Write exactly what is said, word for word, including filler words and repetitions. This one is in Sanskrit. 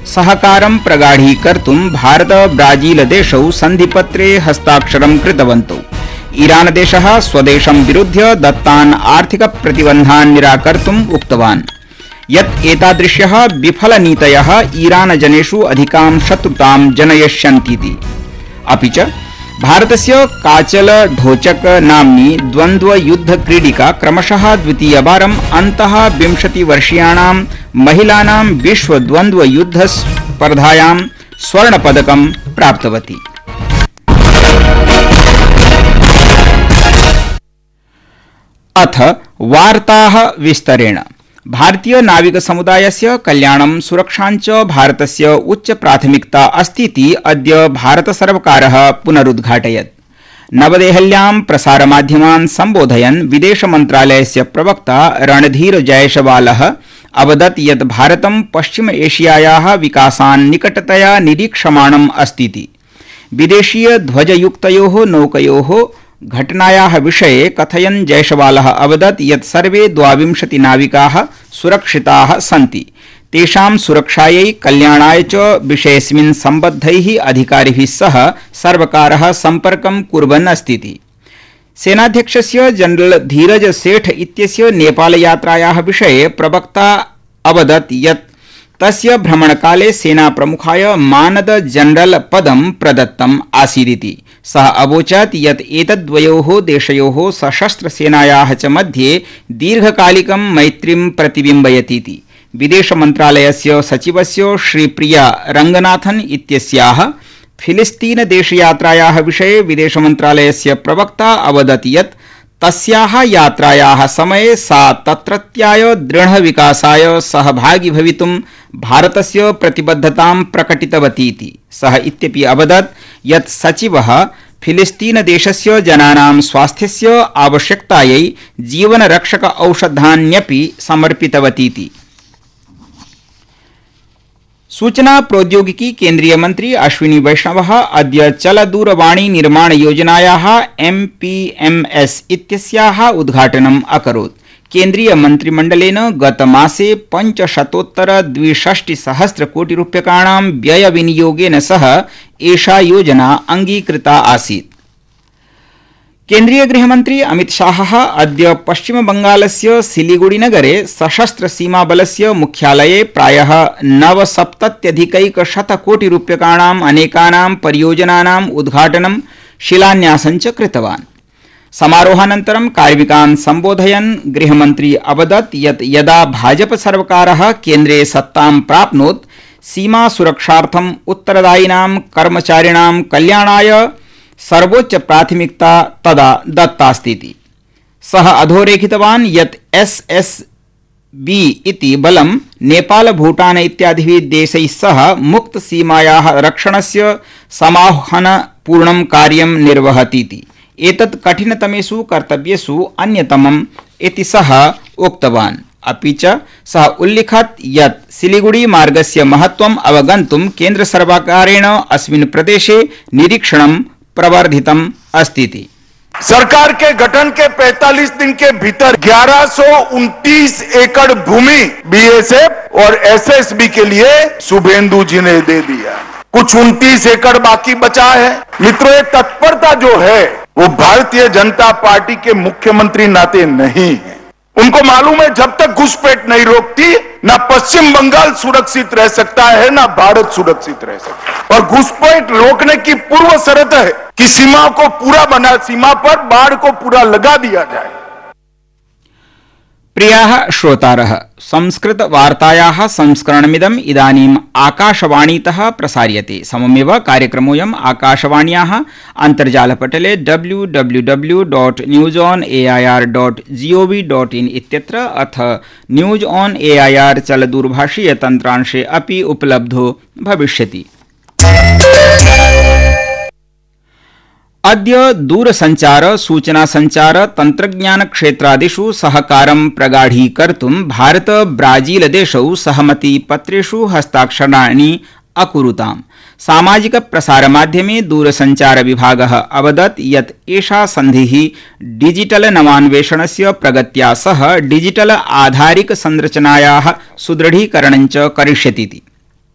सहकारं प्रगाढीकर्तुं भारत ब्राजील देशौ सन्धिपत्रे हस्ताक्षरं कृतवन्तौ। ईरान देशः स्वदेशं विरुध्य दत्तान् आर्थिक प्रतिबन्धान् निराकर्तुम् उक्तवान् यत् एतादृश्यः विफलनीतयः ईरान जनेषु अधिकां शत्रुतां जनयिष्यन्तीति। अपि च भारतस्य काचल ढोचक नाम्नी द्वन्द्व युद्ध क्रीडिका क्रमशः द्वितीयवारम् अन्तः विंशति वर्षीयाणां महिलानां विश्व द्वन्द्व युद्ध स्पर्धायां स्वर्णपदकं प्राप्तवती। अथ वार्ताः विस्तरेण। भारतीय नाविक समुदायस्य कल्याणं सुरक्षाञ्च भारतस्य उच्च प्राथमिकता अस्तीति अद्य भारत सर्वकारः पुनरुद्घाटयत्। नवदेहल्यां प्रसारमाध्यमान् सम्बोधयन् विदेश मन्त्रालयस्य प्रवक्ता रणधीर जयसवालः अवदत् यत् भारतं पश्चिम एशियायाः विकासान् निकटतया निरीक्षमाणम् अस्तीति। विदेशीय ध्वजयुक्तयोः नौकयोः घटनायाः विषये कथयन् जयसवालः अवदत् यत् सर्वे द्वाविंशति नाविकाः सुरक्षिताः सन्ति। तेषां सुरक्षायै कल्याणाय च विषयेऽस्मिन् सम्बद्धैः अधिकारिभिः सह सर्वकारः सम्पर्कं कुर्वन् अस्तीति। सेनाध्यक्षस्य जनरल धीरज सेठ इत्यस्य नेपालयात्रायाः विषये प्रवक्ता अवदत् यत् तस्य भ्रमणकाले सेनाप्रमुखाय मानद जनरल पदं प्रदत्तम् आसीदिति। सः अवोचत् यत् एतद्वयोः देशयोः सशस्त्रसेनायाः च मध्ये दीर्घकालिकं मैत्रीं प्रतिबिम्बयतीति। विदेशमन्त्रालयस्य सचिवस्य श्रीप्रिया रंगनाथन इत्यस्याः फिलिस्तीन देशयात्रायाः विषये विदेशमन्त्रालयस्य प्रवक्ता अवदत् यत् तस्याः यात्रायाः समये सा तत्रत्याय दृढविकासाय सहभागी भवितुं भारतस्य प्रतिबद्धतां प्रकटितवतीति। सः इत्यपि अवदत् यत् सचिवः फिलिस्तीन देशस्य जनानां स्वास्थ्यस्य आवश्यकतायै जीवनरक्षक औषधान्यपि समर्पितवतीति। सूचना प्रौद्योगिकी केन्द्रीय मंत्री अश्विनी वैष्णवः अद्य चलदूरवाणी निर्माण योजनायाः एम पी एम एस इत्यस्याः उद्घाटनम् अकरोत्। केन्द्रीय मन्त्रिमण्डलेन गतमासे पञ्चशतोत्तर द्विषष्टिसहस्र कोटि रूप्यकाणां व्ययविनियोगेन सह एषा योजना अङ्गीकृता आसीत्। केन्द्रीय गृहमन्त्री अमित शाहः अद्य पश्चिमबंगालस्य सिलीगुड़ीनगरे सशस्त्र सीमाबलस्य मुख्यालये प्रायः नवसप्तत्यधिकैकशत कोटि रूप्यकाणाम् अनेकानां परियोजनानाम् उद्घाटनं शिलान्यासं च कृतवान्। समारोहानन्तरं कार्मिकान् सम्बोधयन् गृहमन्त्री अवदत् यत् यदा भाजप सर्वकारः केन्द्रे सत्तां प्राप्नोत् सीमा सुरक्षार्थम् उत्तरदायिनां कर्मचारिणां कल्याणाय सर्वोच्च प्राथमिकता तदा दत्तास्तीति। सः अधोरेखितवान् यत् एस एस बी इति बलं नेपाल भूटान इत्यादिभिः देशैः सह मुक्त सीमायाः रक्षणस्य समाह्वानपूर्णं कार्यं निर्वहतीति। एतत् कठिनतमेषु कर्तव्येषु अन्यतमम् इति सः उक्तवान्। अपि च सः उल्लिखत् यत् सिलीगुड़ी मार्गस्य महत्त्वम् अवगन्तुं केन्द्र सर्वकारेण अस्मिन् प्रदेशे निरीक्षणं प्रवर्धितम् अस्तीति। सरकार के गठन के पैंतालीस दिन के भीतर ग्यारह सौ उनतीस एकड़ भूमि बीएसएफ और एसएसबी के लिए शुभेंदु जी ने दे दिया। कुछ उनतीस एकड़ बाकी बचा है। मित्रों, ये तत्परता जो है वो भारतीय जनता पार्टी के मुख्यमंत्री नाते नहीं है। उनको मालूम है जब तक घुसपैठ नहीं रोकती ना पश्चिम बंगाल सुरक्षित रह सकता है ना भारत सुरक्षित रह सकता है। और घुसपैठ रोकने की पूर्व शर्त है कि सीमा को पूरा बना सीमा पर बाढ़ को पूरा लगा दिया जाए। प्रियाः श्रोतारः, संस्कृत वार्तायाः संस्करणमिदम् इदानीम् आकाशवाणीतः प्रसार्यते। सममेव कार्यक्रमोऽयम् आकाशवाण्याः अन्तर्जालपटले W W W dot news on A I R dot G O V dot in इत्यत्र अथ news on A I R चलदूरभाषीय तन्त्रांशे अपि उपलब्धो भविष्यति। अद्य दूरसञ्चार सूचना संचार तंत्रज्ञान क्षेत्रादिषु सहकारं प्रगाढीकर्तुं भारत ब्राजील देशौ सहमति पत्रेषु हस्ताक्षराणि अकुरुताम्। सामाजिक प्रसारमाध्यमे दूरसञ्चार विभागः अवदत् यत् एषा सन्धिः डिजिटल नवान्वेषणस्य प्रगत्या सह डिजिटल आधारिक संरचनायाः सुदृढीकरणं च करिष्यतीति।